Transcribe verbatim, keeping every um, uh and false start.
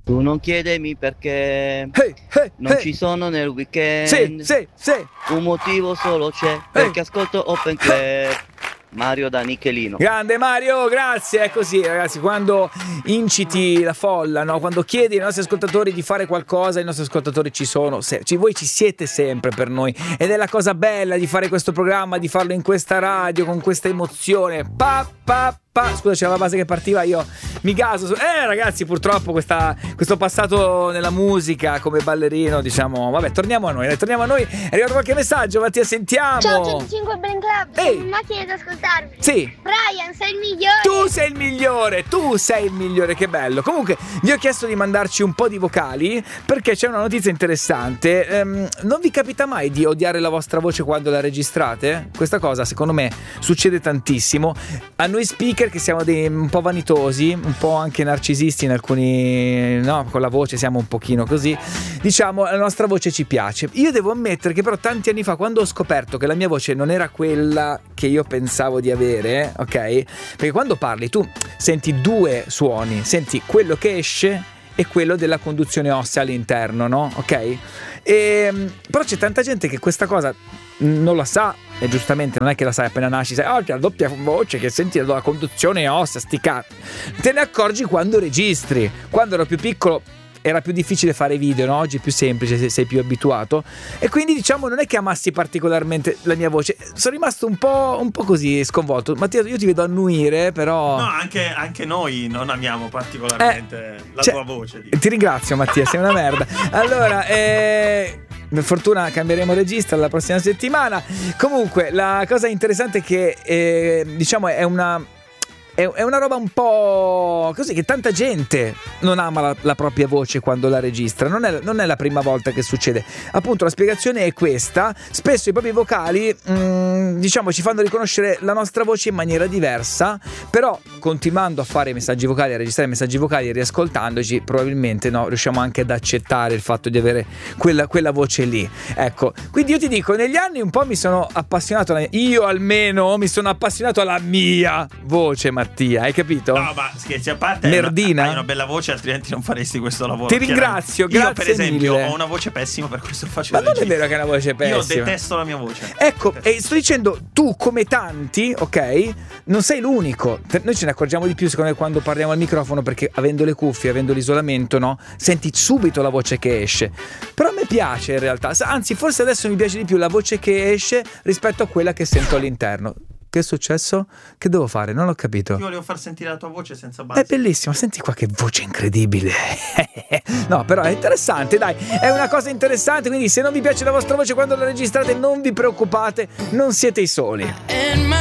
Tu non chiedemi perché hey, hey, non hey. ci sono nel weekend. Sì, sì, sì. Un motivo solo c'è, Hey. perché ascolto Open Club. Mario da Nichelino. Grande Mario, grazie. È così, ragazzi, quando inciti la folla, no? Quando chiedi ai nostri ascoltatori di fare qualcosa, i nostri ascoltatori ci sono, se, ci, voi ci siete sempre per noi, ed è la cosa bella di fare questo programma, di farlo in questa radio con questa emozione. Pa, pa, pa. Scusa, c'era la base che partiva, io mi gaso. Eh ragazzi, purtroppo questa, questo passato nella musica come ballerino, diciamo, vabbè, torniamo a noi, torniamo a noi. È arrivato qualche messaggio, Mattia, sentiamo. Ciao centocinque Ben Club, Ehi. sono in macchina ad ascoltarvi. Sì. Brian, sei il migliore. Tu sei il migliore, tu sei il migliore, che bello. Comunque vi ho chiesto di mandarci un po' di vocali perché c'è una notizia interessante. Ehm, non vi capita mai di odiare la vostra voce quando la registrate? Questa cosa secondo me succede tantissimo. A noi speaker che siamo dei, un po' vanitosi, un po' anche narcisisti in alcuni, no, con la voce siamo un pochino così, diciamo, la nostra voce ci piace. Io devo ammettere che però tanti anni fa, quando ho scoperto che la mia voce non era quella che io pensavo di avere, ok? Perché quando parli tu senti due suoni, senti quello che esce e quello della conduzione ossea all'interno, no? Ok? E, però c'è tanta gente che questa cosa non la sa, e giustamente non è che la sai appena nasci, sai, oh, c'è la doppia voce che senti la conduzione ossea, sti cazzi. Te ne accorgi quando registri. Quando ero più piccolo era più difficile fare video, no? Oggi è più semplice, se sei più abituato, e quindi diciamo non è che amassi particolarmente la mia voce. Sono rimasto un po', un po' così sconvolto. Mattia, io ti vedo annuire, però no, anche, anche noi non amiamo particolarmente eh, la cioè, tua voce, dico. Ti ringrazio Mattia, sei una merda. Allora, eh per fortuna cambieremo regista la prossima settimana. Comunque la cosa interessante è che eh, diciamo è una è una roba un po' così, che tanta gente non ama la, la propria voce quando la registra. Non è, non è la prima volta che succede. Appunto, la spiegazione è questa: spesso i propri vocali mh, diciamo ci fanno riconoscere la nostra voce in maniera diversa, però continuando a fare messaggi vocali, a registrare messaggi vocali e riascoltandoci, probabilmente no, riusciamo anche ad accettare il fatto di avere quella, quella voce lì. Ecco, quindi io ti dico, negli anni un po' mi sono appassionato, io almeno mi sono appassionato alla mia voce, ma hai capito? No, ma scherzi a parte, Merdina, hai una bella voce, altrimenti non faresti questo lavoro. Ti ringrazio, grazie. Io per esempio mille. ho una voce pessima, per questo faccio. Ma non è vero che è una voce pessima. Io detesto la mia voce. Ecco, e sto dicendo, tu come tanti, ok, non sei l'unico. Noi ce ne accorgiamo di più secondo me quando parliamo al microfono, perché avendo le cuffie, avendo l'isolamento, no, senti subito la voce che esce. Però a me piace in realtà, anzi forse adesso mi piace di più la voce che esce rispetto a quella che sento all'interno. Che è successo? Che devo fare? Non l'ho capito. Ti volevo far sentire la tua voce senza base. È bellissimo, senti qua che voce incredibile. No, però è interessante, dai, è una cosa interessante, quindi se non vi piace la vostra voce quando la registrate non vi preoccupate, non siete i soli.